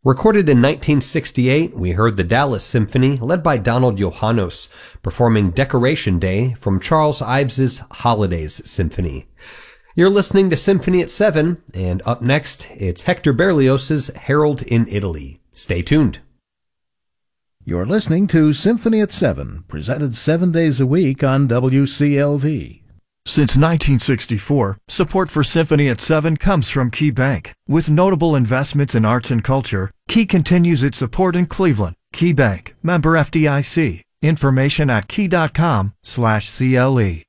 Recorded in 1968, we heard the Dallas Symphony, led by Donald Johannes, performing Decoration Day from Charles Ives's Holidays Symphony. You're listening to Symphony at 7, and up next, it's Hector Berlioz's Harold in Italy. Stay tuned. You're listening to Symphony at 7, presented 7 days a week on WCLV. Since 1964, support for Symphony at 7 comes from Key Bank. With notable investments in arts and culture, Key continues its support in Cleveland. Key Bank, member FDIC. Information at key.com/CLE.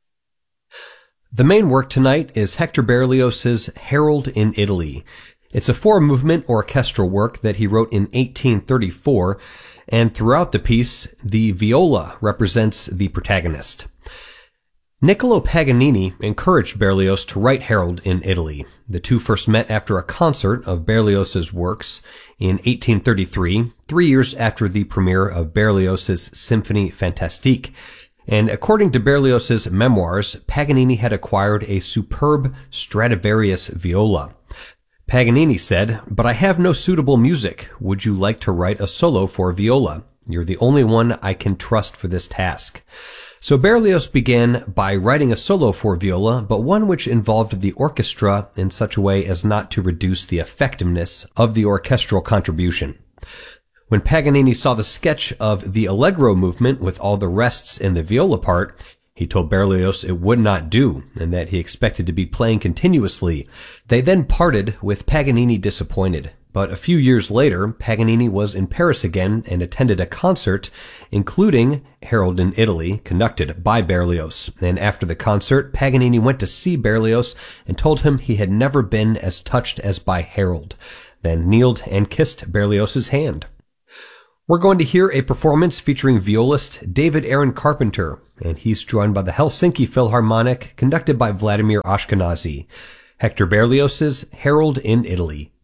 The main work tonight is Hector Berlioz's Harold in Italy. It's a four-movement orchestral work that he wrote in 1834, and throughout the piece, the viola represents the protagonist. Niccolo Paganini encouraged Berlioz to write Harold in Italy. The two first met after a concert of Berlioz's works in 1833, 3 years after the premiere of Berlioz's Symphonie Fantastique. And according to Berlioz's memoirs, Paganini had acquired a superb Stradivarius viola. Paganini said, "But I have no suitable music. Would you like to write a solo for viola? You're the only one I can trust for this task." So Berlioz began by writing a solo for viola, but one which involved the orchestra in such a way as not to reduce the effectiveness of the orchestral contribution. When Paganini saw the sketch of the Allegro movement with all the rests in the viola part, he told Berlioz it would not do, and that he expected to be playing continuously. They then parted, with Paganini disappointed. But a few years later, Paganini was in Paris again and attended a concert, including Harold in Italy, conducted by Berlioz. And after the concert, Paganini went to see Berlioz and told him he had never been as touched as by Harold, then kneeled and kissed Berlioz's hand. We're going to hear a performance featuring violist David Aaron Carpenter, and he's joined by the Helsinki Philharmonic, conducted by Vladimir Ashkenazy. Hector Berlioz's Harold in Italy.